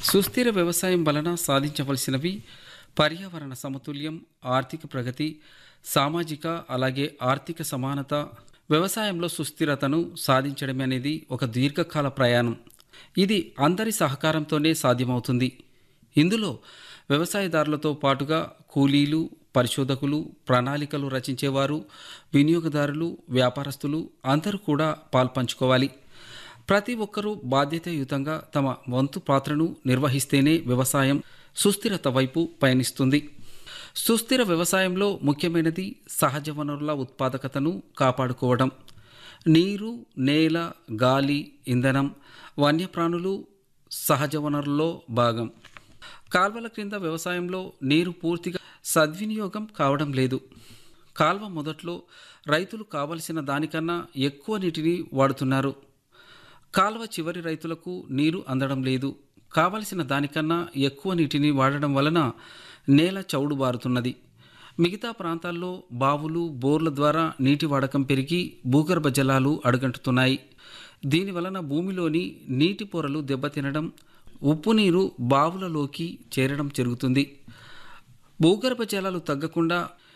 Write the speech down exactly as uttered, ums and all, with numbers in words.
సుస్థిర వ్యవసాయం వలన సాధించవలసినవి పర్యావరణ సమతుల్యం, ఆర్థిక ప్రగతి, సామాజిక అలాగే ఆర్థిక సమానత. వ్యవసాయంలో సుస్థిరతను సాధించడం అనేది ఒక దీర్ఘకాల ప్రయాణం. ఇది అందరి సహకారంతోనే సాధ్యమవుతుంది. ఇందులో వ్యవసాయదారులతో పాటుగా కూలీలు, పరిశోధకులు, ప్రణాళికలు రచించేవారు, వినియోగదారులు, వ్యాపారస్తులు అందరూ కూడా పాల్పంచుకోవాలి. ప్రతి ఒక్కరూ బాధ్యతాయుతంగా తమ వంతు పాత్రను నిర్వహిస్తేనే వ్యవసాయం సుస్థిరత వైపు పయనిస్తుంది. సుస్థిర వ్యవసాయంలో ముఖ్యమైనది సహజ వనరుల ఉత్పాదకతను కాపాడుకోవడం. నీరు, నేల, గాలి, ఇంధనం, వన్యప్రాణులు సహజ వనరుల్లో భాగం. కాల్వల క్రింద వ్యవసాయంలో నీరు పూర్తిగా సద్వినియోగం కావడం లేదు. కాల్వ మొదట్లో రైతులు కావలసిన దానికన్నా ఎక్కువ నీటిని వాడుతున్నారు. కాల్వ చివరి రైతులకు నీరు అందడం లేదు. కావలసిన దానికన్నా ఎక్కువ నీటిని వాడడం వలన నేల చౌడుబారుతున్నది. మిగతా ప్రాంతాల్లో బావులు, బోర్ల ద్వారా నీటి వాడకం పెరిగి భూగర్భ జలాలు అడుగంటుతున్నాయి. దీని వలన భూమిలోని నీటి పొరలు దెబ్బతినడం, ఉప్పు నీరు బావులలోకి చేరడం జరుగుతుంది. భూగర్భ జలాలు తగ్గకుండా